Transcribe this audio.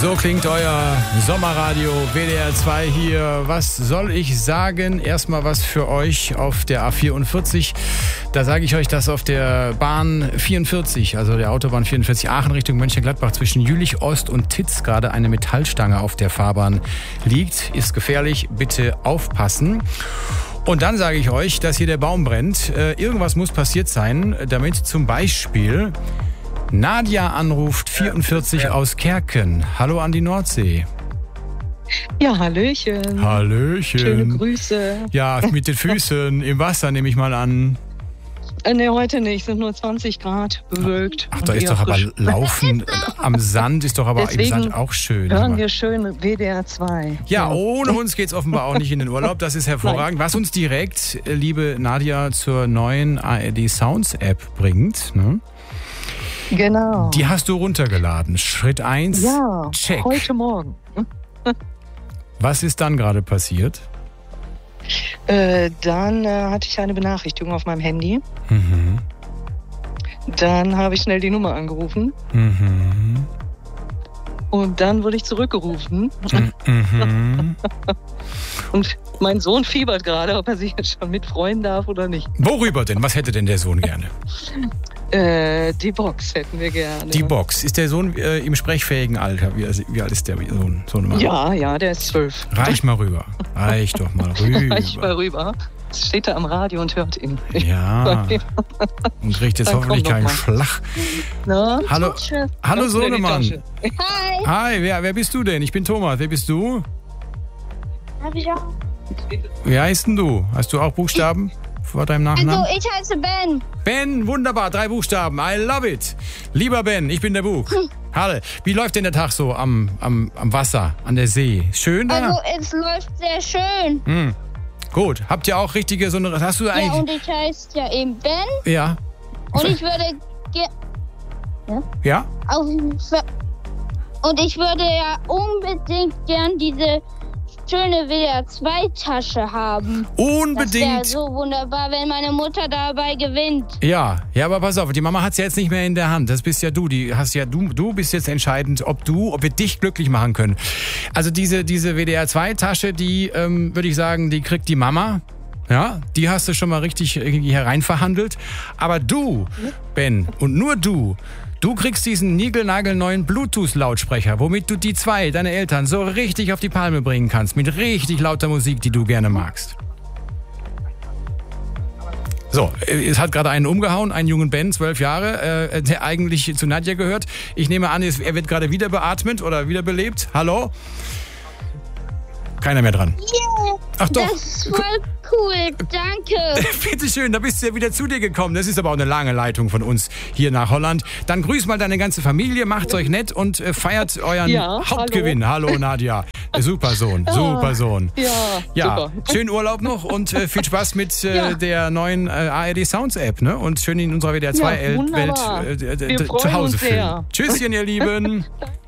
So klingt euer Sommerradio WDR 2 hier. Was soll ich sagen? Erstmal was für euch auf der A44. Da sage ich euch, dass auf der Bahn 44, also der Autobahn 44 Aachen Richtung Mönchengladbach zwischen Jülich Ost und Titz gerade eine Metallstange auf der Fahrbahn liegt. Ist gefährlich, bitte aufpassen. Und dann sage ich euch, dass hier der Baum brennt. Irgendwas muss passiert sein, damit zum Beispiel Nadja anruft, 44 aus Kerken. Hallo an die Nordsee. Ja, Hallöchen. Hallöchen. Schöne Grüße. Ja, mit den Füßen im Wasser nehme ich mal an. Ne, heute nicht. Sind nur 20 Grad bewölkt. Ach, da ist doch aber Laufen am Sand ist doch aber Deswegen im Sand auch schön. Hören wir schön WDR 2. Ja, ohne uns geht's offenbar auch nicht in den Urlaub. Das ist hervorragend. Was uns direkt, liebe Nadja, zur neuen ARD Sounds App bringt, ne? Genau. Die hast du runtergeladen. Schritt 1, ja, check. Heute Morgen. Was ist dann gerade passiert? Dann hatte ich eine Benachrichtigung auf meinem Handy. Mhm. Dann habe ich schnell die Nummer angerufen. Mhm. Und dann wurde ich zurückgerufen. Mhm. Und mein Sohn fiebert gerade, ob er sich jetzt schon mitfreuen darf oder nicht. Worüber denn? Was hätte denn der Sohn gerne? Die Box hätten wir gerne. Die Box. Ist der Sohn im sprechfähigen Alter? Wie alt ist der Sohn? Ja, der ist 12. Reich mal rüber. Reich doch mal rüber. Reich mal rüber. Steht da am Radio und hört ihn. Ja. Und kriegt jetzt Dann hoffentlich komm doch keinen mal. Schlag. Na, Hallo, Tasche. hallo Öffne die Sohnemann. Tasche. Hi. Hi, wer bist du denn? Ich bin Thomas. Wer bist du? Hab ich auch. Wie heißt denn du? Hast du auch Buchstaben vor deinem Nachnamen? Also, ich heiße Ben. Ben, wunderbar, 3 Buchstaben. I love it. Lieber Ben, ich bin der Buch. Hallo. Wie läuft denn der Tag so am Wasser, an der See? Schön da? Also, es läuft sehr schön. Gut. Habt ihr auch richtige, so eine, hast du Ja, eigentlich... und ich heiße ja eben Ben. Ja. Und ich würde Ja? Und ich würde ja unbedingt gern diese schöne WDR-2-Tasche haben. Das wäre Unbedingt. so wunderbar, wenn meine Mutter dabei gewinnt. Ja, aber pass auf, die Mama hat es ja jetzt nicht mehr in der Hand. Das bist ja du. Du bist jetzt entscheidend, ob wir dich glücklich machen können. Also diese WDR-2-Tasche, die, würde ich sagen, die kriegt die Mama. Ja, die hast du schon mal richtig irgendwie hereinverhandelt. Aber du, Ben, und nur du kriegst diesen niegelnagelneuen Bluetooth-Lautsprecher, womit du die zwei, deine Eltern, so richtig auf die Palme bringen kannst. Mit richtig lauter Musik, die du gerne magst. So, es hat gerade einen umgehauen, einen jungen Ben, 12 Jahre, der eigentlich zu Nadja gehört. Ich nehme an, er wird gerade wieder beatmet oder wiederbelebt. Hallo? Keiner mehr dran. Yeah, Ach doch. das ist voll cool, danke. Bitteschön, da bist du ja wieder zu dir gekommen. Das ist aber auch eine lange Leitung von uns hier nach Holland. Dann grüß mal deine ganze Familie, macht's euch nett und feiert euren Hauptgewinn. Hallo Nadja. Super Sohn. Ja, super. Schönen Urlaub noch und viel Spaß mit der neuen ARD Sounds App, ne? Und schön in unserer WDR 2 Welt wunderbar. Wir freuen zu Hause uns sehr. fühlen. Tschüsschen, ihr Lieben.